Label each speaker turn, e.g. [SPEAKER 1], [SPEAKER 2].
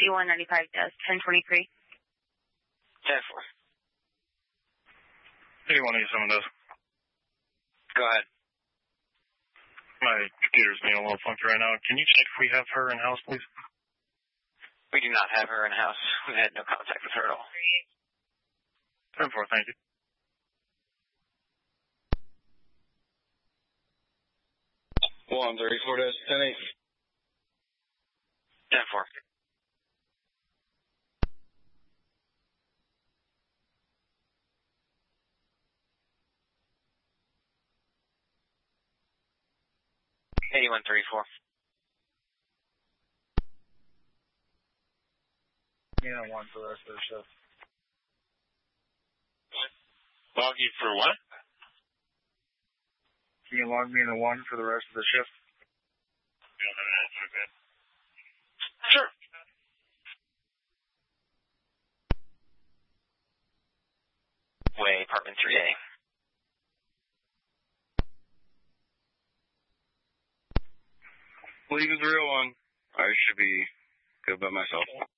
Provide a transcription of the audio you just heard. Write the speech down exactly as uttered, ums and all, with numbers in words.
[SPEAKER 1] E one ninety-five desk, ten twenty-three.
[SPEAKER 2] ten four.
[SPEAKER 3] eighty-one eighty-seven desk.
[SPEAKER 2] Go ahead.
[SPEAKER 3] My computer's being a little funky right now. Can you check if we have her in-house, please?
[SPEAKER 2] We do not have her in-house. We had no contact with her at all.
[SPEAKER 3] ten four, thank you.
[SPEAKER 4] one thirty-four dash ten eight.
[SPEAKER 2] ten four. eighty-one thirty-four.
[SPEAKER 3] Yeah, one for the rest of the shift.
[SPEAKER 4] Log you for what?
[SPEAKER 3] Can you log me in a one for the rest of the shift?
[SPEAKER 2] Sure. Way, apartment three A.
[SPEAKER 4] Leave is the real one. I should be good by myself.